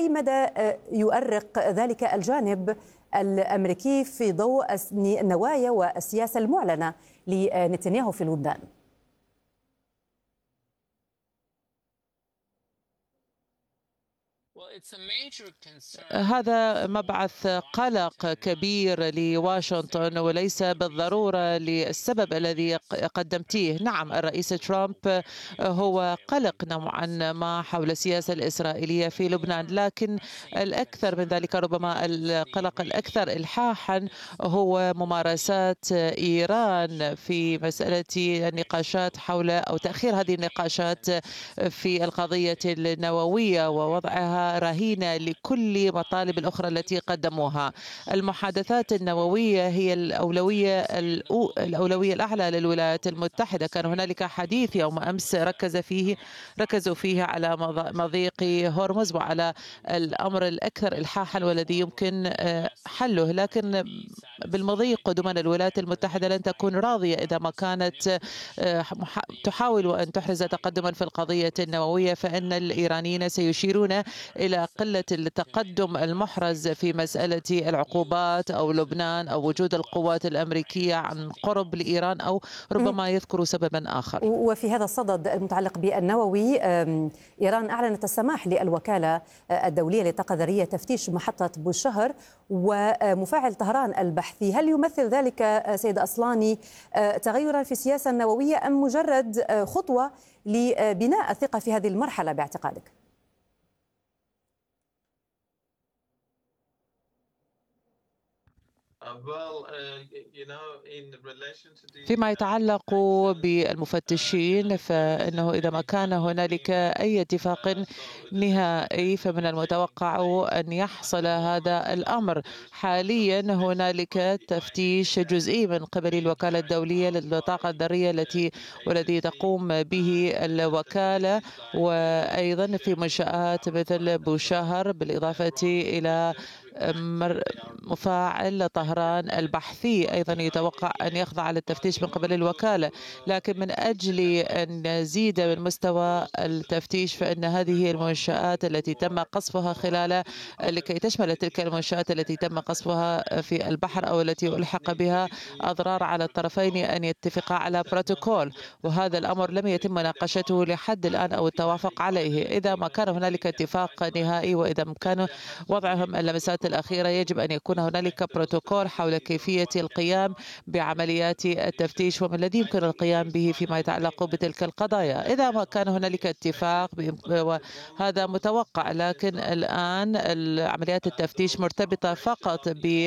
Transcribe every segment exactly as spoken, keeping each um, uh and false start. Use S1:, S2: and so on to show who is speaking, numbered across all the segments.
S1: إلى أي مدى يؤرق ذلك الجانب الأمريكي في ضوء النوايا والسياسة المعلنة لنتنياهو في لبنان؟
S2: هذا مبعث قلق كبير لواشنطن، وليس بالضرورة للسبب الذي قدمتيه. نعم، الرئيس ترامب هو قلق نوعا ما حول السياسة الإسرائيلية في لبنان، لكن الأكثر من ذلك، ربما القلق الأكثر إلحاحا، هو ممارسات إيران في مسألة النقاشات حول أو تأخير هذه النقاشات في القضية النووية ووضعها رهينة لكل مطالب الأخرى التي قدموها. المحادثات النووية هي الأولوية الأولوية الأعلى للولايات المتحدة. كان هنالك حديث يوم أمس ركز فيه ركزوا فيه على مضيق هرمز وعلى الأمر الأكثر إلحاحا والذي يمكن حله، لكن بالمضي قدما الولايات المتحدة لن تكون راضية إذا ما كانت تحاول أن تحرز تقدما في القضية النووية، فإن الإيرانيين سيشيرون إلى قلة التقدم المحرز في مسألة العقوبات أو لبنان أو وجود القوات الأمريكية عن قرب لإيران، أو ربما يذكروا سببا آخر.
S1: وفي هذا الصدد المتعلق بالنووي، إيران أعلنت السماح للوكالة الدولية للطاقة الذرية تفتيش محطة بوشهر ومفاعل طهران البحثي. هل يمثل ذلك سيد أصلاني تغيرا في السياسة النووية أم مجرد خطوة لبناء الثقة في هذه المرحلة باعتقادك؟
S2: فيما يتعلق بالمفتشين، فإنه إذا ما كان هنالك أي اتفاق نهائي فمن المتوقع أن يحصل هذا الأمر. حاليا هنالك تفتيش جزئي من قبل الوكالة الدولية للطاقة الذرية التي والذي تقوم به الوكالة، وأيضا في منشآت مثل بوشهر، بالإضافة إلى مفاعل طهران البحثي أيضا يتوقع أن يخضع للتفتيش من قبل الوكالة. لكن من أجل أن نزيد من مستوى التفتيش فإن هذه المنشآت التي تم قصفها خلال لكي تشمل تلك المنشآت التي تم قصفها في البحر أو التي ألحق بها أضرار على الطرفين أن يتفقا على بروتوكول، وهذا الأمر لم يتم مناقشته لحد الآن أو التوافق عليه. إذا ما كان هنالك اتفاق نهائي وإذا كان وضعهم اللمسات الأخيرة، يجب أن يكون هنالك بروتوكول حول كيفية القيام بعمليات التفتيش وما الذي يمكن القيام به فيما يتعلق بتلك القضايا. إذا ما كان هنالك اتفاق وهذا متوقع، لكن الآن عمليات التفتيش مرتبطة فقط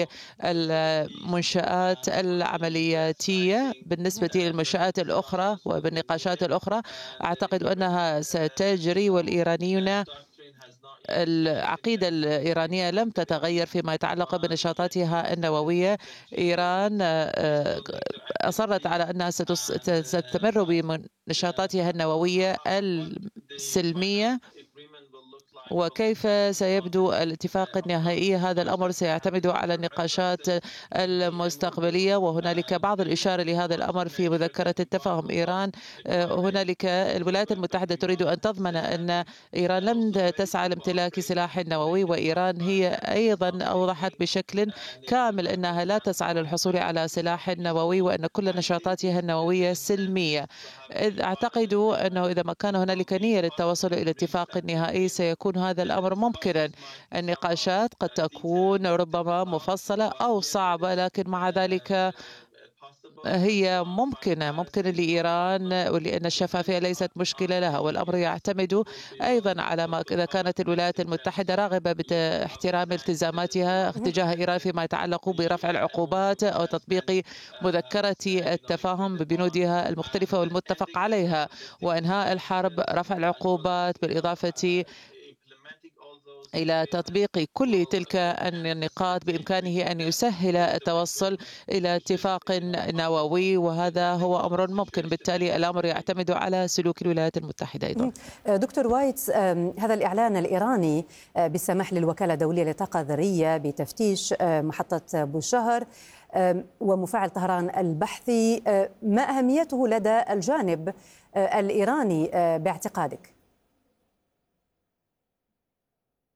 S2: بالمنشآت العملياتية. بالنسبة للمنشآت الأخرى وبالنقاشات الأخرى أعتقد أنها ستجري، والإيرانيون العقيدة الإيرانية لم تتغير فيما يتعلق بنشاطاتها النووية. إيران أصرت على أنها ستستمر بنشاطاتها النووية السلمية، وكيف سيبدو الاتفاق النهائي هذا الأمر سيعتمد على النقاشات المستقبلية، وهنالك بعض الإشارة لهذا الأمر في مذكرة التفاهم. إيران هنالك الولايات المتحدة تريد أن تضمن أن إيران لم تسعى لامتلاك سلاح نووي، وإيران هي أيضا أوضحت بشكل كامل أنها لا تسعى للحصول على سلاح نووي وأن كل نشاطاتها النووية سلمية. أعتقد أنه إذا ما كان هنالك نية للتوصل إلى اتفاق نهائي سيكون هذا الأمر ممكنا. النقاشات قد تكون ربما مفصلة أو صعبة، لكن مع ذلك هي ممكنة ممكنة لإيران، ولأن الشفافية ليست مشكلة لها، والأمر يعتمد أيضا على ما إذا كانت الولايات المتحدة راغبة باحترام التزاماتها تجاه إيران فيما يتعلق برفع العقوبات أو تطبيق مذكرة التفاهم ببنودها المختلفة والمتفق عليها، وإنهاء الحرب، رفع العقوبات، بالإضافة إلى تطبيق كل تلك النقاط بإمكانه أن يسهل التوصل إلى اتفاق نووي، وهذا هو أمر ممكن. بالتالي الأمر يعتمد على سلوك الولايات المتحدة أيضا.
S1: دكتور وايتس، هذا الإعلان الإيراني بالسماح للوكالة الدولية للطاقة الذرية بتفتيش محطة بوشهر ومفاعل طهران البحثي، ما أهميته لدى الجانب الإيراني باعتقادك؟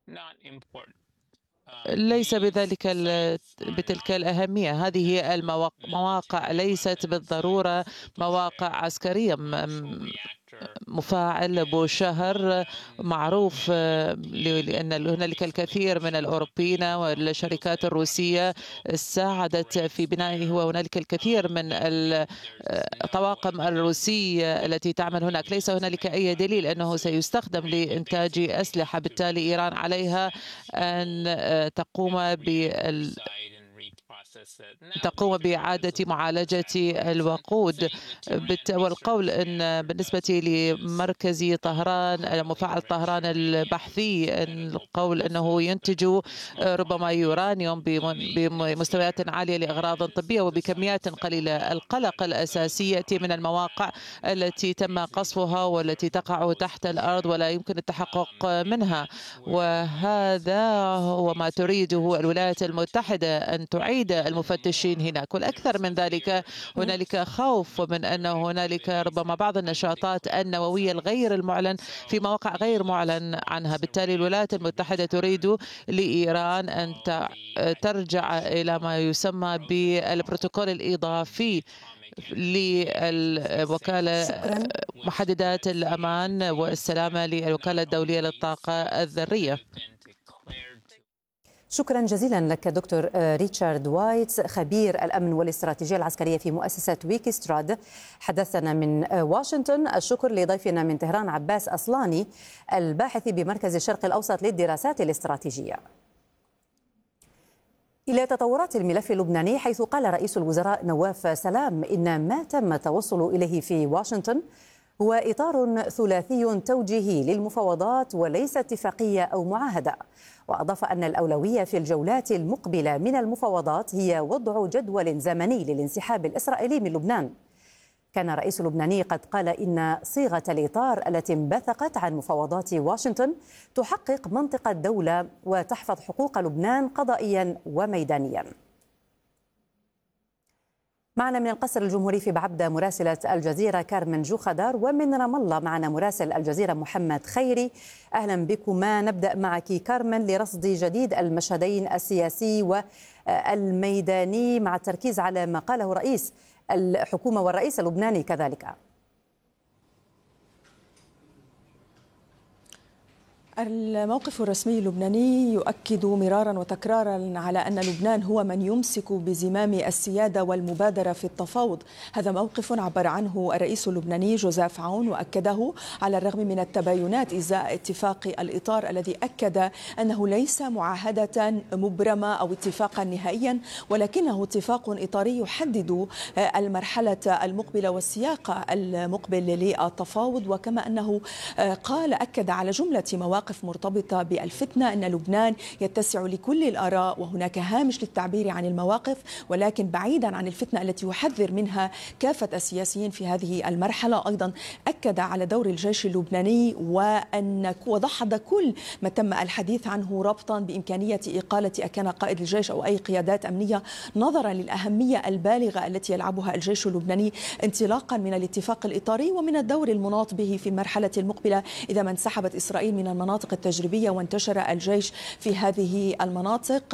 S2: ليس بذلك بتلك الأهمية. هذه المواقع ليست بالضرورة مواقع عسكرية. مفاعل بوشهر معروف لأن هنالك الكثير من الأوروبيين والشركات الروسية ساعدت في بنائه، وهنالك الكثير من الطواقم الروسية التي تعمل هناك. ليس هنالك أي دليل أنه سيستخدم لإنتاج أسلحة، بالتالي إيران عليها أن تقوم بال تقوم بإعادة معالجة الوقود. والقول أن بالنسبة لمركز طهران مفاعل طهران البحثي، القول أنه ينتج ربما يورانيوم بمستويات عالية لأغراض طبية وبكميات قليلة. القلق الأساسي يأتي من المواقع التي تم قصفها والتي تقع تحت الأرض ولا يمكن التحقق منها، وهذا هو ما تريده الولايات المتحدة، أن تعيد المفتشين هناك. والأكثر من ذلك هنالك خوف من أن هنالك ربما بعض النشاطات النووية الغير المعلن في مواقع غير معلن عنها. بالتالي الولايات المتحدة تريد لإيران أن ترجع إلى ما يسمى بالبروتوكول الإضافي للوكالة محددات الأمان والسلامة للوكالة الدولية للطاقة الذرية.
S1: شكرا جزيلا لك دكتور ريتشارد وايتس، خبير الأمن والاستراتيجية العسكرية في مؤسسة ويكيستراد، حدثنا من واشنطن. الشكر لضيفنا من طهران عباس أصلاني، الباحث بمركز الشرق الأوسط للدراسات الاستراتيجية. إلى تطورات الملف اللبناني، حيث قال رئيس الوزراء نواف سلام إن ما تم التوصل إليه في واشنطن هو إطار ثلاثي توجيهي للمفاوضات وليس اتفاقية أو معاهدة. وأضاف أن الأولوية في الجولات المقبلة من المفاوضات هي وضع جدول زمني للانسحاب الإسرائيلي من لبنان. كان الرئيس اللبناني قد قال إن صيغة الإطار التي انبثقت عن مفاوضات واشنطن تحقق منطق الدولة وتحفظ حقوق لبنان قضائيا وميدانيا. معنا من القصر الجمهوري في بعبدة مراسلة الجزيرة كارمن جوخدار، ومن رام الله معنا مراسل الجزيرة محمد خيري. أهلا بكما. نبدأ معك كارمن لرصد جديد المشهدين السياسي والميداني مع التركيز على ما قاله رئيس الحكومة والرئيس اللبناني كذلك.
S3: الموقف الرسمي اللبناني يؤكد مرارا وتكرارا على أن لبنان هو من يمسك بزمام السيادة والمبادرة في التفاوض. هذا موقف عبر عنه الرئيس اللبناني جوزيف عون، وأكده على الرغم من التباينات إزاء اتفاق الإطار الذي أكد أنه ليس معاهدة مبرمة أو اتفاقا نهائيا، ولكنه اتفاق إطاري يحدد المرحلة المقبلة والسياق المقبل للتفاوض. وكما أنه قال أكد على جملة مواقف مرتبطة بالفتنة، أن لبنان يتسع لكل الآراء وهناك هامش للتعبير عن المواقف، ولكن بعيدا عن الفتنة التي يحذر منها كافة السياسيين في هذه المرحلة. أيضا أكد على دور الجيش اللبناني وأن وضحض كل ما تم الحديث عنه ربطا بإمكانية إقالة أكان قائد الجيش أو أي قيادات أمنية، نظرا للأهمية البالغة التي يلعبها الجيش اللبناني انطلاقا من الاتفاق الإطاري ومن الدور المناط به في المرحلة المقبلة إذا ما انسحبت إسرائيل من المناطق التجريبية وانتشر الجيش في هذه المناطق.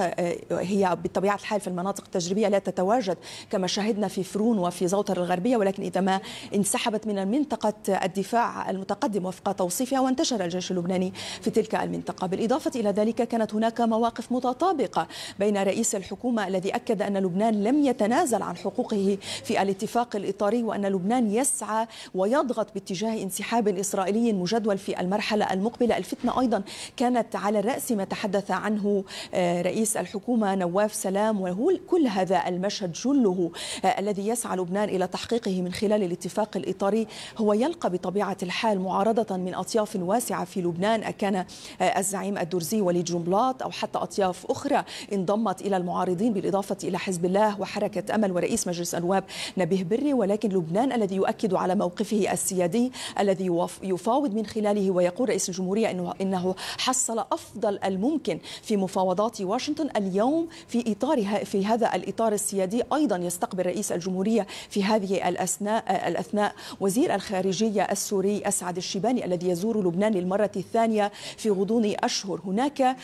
S3: هي بطبيعة الحال في المناطق التجريبية لا تتواجد كما شاهدنا في فرون وفي زوطر الغربية، ولكن إذا ما انسحبت من المنطقة الدفاع المتقدم وفق توصيفها وانتشر الجيش اللبناني في تلك المنطقة. بالإضافة إلى ذلك كانت هناك مواقف متطابقة بين رئيس الحكومة الذي أكد أن لبنان لم يتنازل عن حقوقه في الاتفاق الإطاري، وأن لبنان يسعى ويضغط باتجاه انسحاب إسرائيلي مجدول في المرحلة المقبلة. الفتنة أيضا كانت على الرأس ما تحدث عنه رئيس الحكومة نواف سلام، وهو كل هذا المشهد جله الذي يسعى لبنان إلى تحقيقه من خلال الاتفاق الإطاري هو يلقى بطبيعة الحال معارضة من أطياف واسعة في لبنان، أكان الزعيم الدرزي وليد جنبلاط أو حتى أطياف أخرى انضمت إلى المعارضين بالإضافة إلى حزب الله وحركة أمل ورئيس مجلس النواب نبيه بري. ولكن لبنان الذي يؤكد على موقفه السيادي الذي يفاوض من خلاله، ويقول رئيس الجمهورية إنه إنه حصل أفضل الممكن في مفاوضات واشنطن. اليوم في إطار في هذا الإطار السيادي أيضا يستقبل رئيس الجمهورية في هذه الأثناء الأثناء وزير الخارجية السوري أسعد الشيباني الذي يزور لبنان للمرة الثانية في غضون أشهر. هناك